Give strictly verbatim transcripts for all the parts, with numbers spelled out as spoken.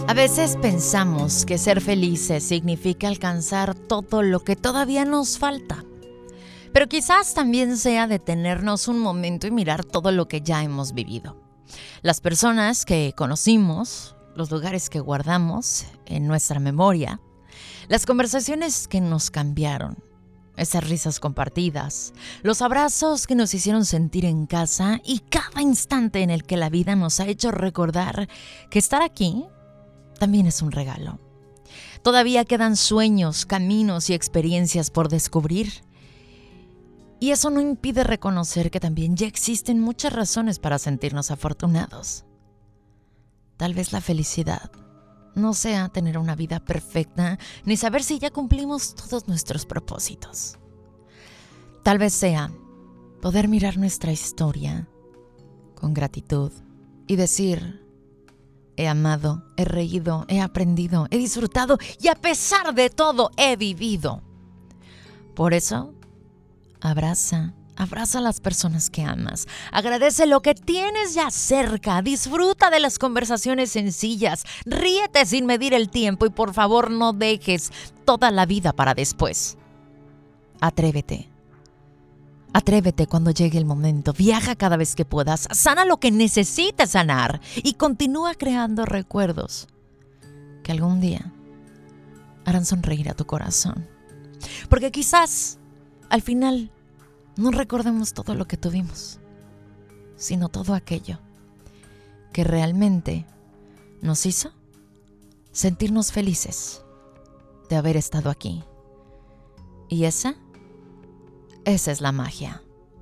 A veces pensamos que ser felices significa alcanzar todo lo que todavía nos falta. Pero quizás también sea detenernos un momento y mirar todo lo que ya hemos vivido. Las personas que conocimos, los lugares que guardamos en nuestra memoria, las conversaciones que nos cambiaron, esas risas compartidas, los abrazos que nos hicieron sentir en casa y cada instante en el que la vida nos ha hecho recordar que estar aquí también es un regalo. Todavía quedan sueños, caminos y experiencias por descubrir. Y eso no impide reconocer que también ya existen muchas razones para sentirnos afortunados. Tal vez la felicidad no sea tener una vida perfecta, ni saber si ya cumplimos todos nuestros propósitos. Tal vez sea poder mirar nuestra historia con gratitud y decir: he amado, he reído, he aprendido, he disfrutado y a pesar de todo he vivido. Por eso, abraza, abraza a las personas que amas. Agradece lo que tienes ya cerca. Disfruta de las conversaciones sencillas. Ríete sin medir el tiempo y por favor no dejes toda la vida para después. Atrévete. Atrévete cuando llegue el momento. Viaja cada vez que puedas. Sana lo que necesites sanar y continúa creando recuerdos que algún día harán sonreír a tu corazón. Porque quizás al final no recordemos todo lo que tuvimos, sino todo aquello que realmente nos hizo sentirnos felices de haber estado aquí. Y esa, esa es la magia.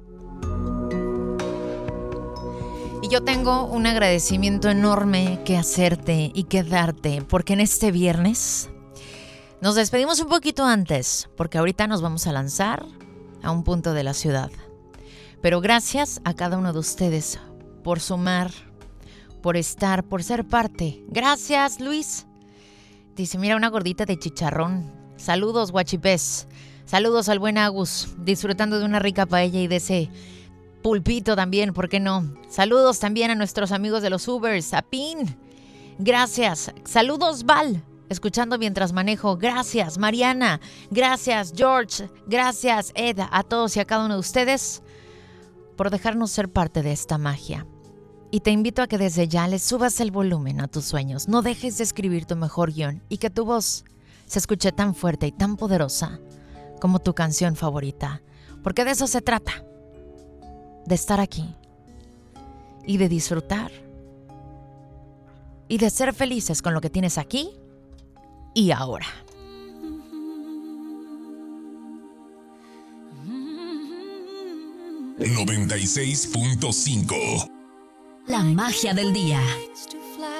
Y yo tengo un agradecimiento enorme que hacerte y que darte, porque en este viernes nos despedimos un poquito antes, porque ahorita nos vamos a lanzar a un punto de la ciudad. Pero gracias a cada uno de ustedes por sumar, por estar, por ser parte. Gracias, Luis. Dice, mira, una gordita de chicharrón. Saludos, guachipés. Saludos al buen Agus, disfrutando de una rica paella y de ese pulpito también, ¿por qué no? Saludos también a nuestros amigos de los Ubers, a Pin. Gracias. Saludos, Val. Escuchando mientras manejo. Gracias, Mariana. Gracias, George. Gracias, Ed. A todos y a cada uno de ustedes por dejarnos ser parte de esta magia. Y te invito a que desde ya le subas el volumen a tus sueños. No dejes de escribir tu mejor guión y que tu voz se escuche tan fuerte y tan poderosa como tu canción favorita. Porque de eso se trata. De estar aquí. Y de disfrutar. Y de ser felices con lo que tienes aquí y ahora. noventa y seis punto cinco. La magia del día.